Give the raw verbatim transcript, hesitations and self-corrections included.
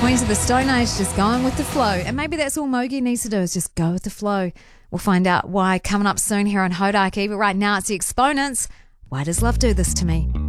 Queens of the Stone Age, just going with the flow. And maybe that's all Mogi needs to do, is just go with the flow. We'll find out why coming up soon here on Hodaki. But right now it's the Exponents. Why does love do this to me?